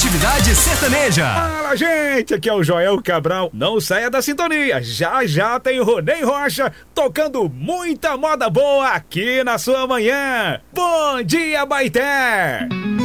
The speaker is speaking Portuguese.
Atividade Sertaneja. Fala, gente, aqui é o Joel Cabral. Não saia da sintonia, já já tem o Ronei Rocha tocando muita moda boa aqui na sua manhã. Bom dia, Baité!